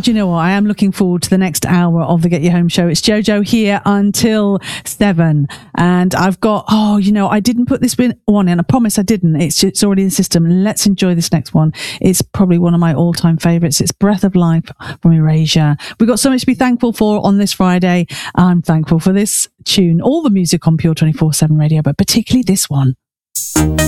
do you know what? I am looking forward to the next hour of the Get You Home show. It's Jojo here until 7. And I've got, I didn't put this one in. I promise I didn't. It's already in the system. Let's enjoy this next one. It's probably one of my all-time favourites. It's Breath of Life from Erasure. We've got so much to be thankful for on this Friday. I'm thankful for this tune, all the music on Pure 24/7 Radio, but particularly this one.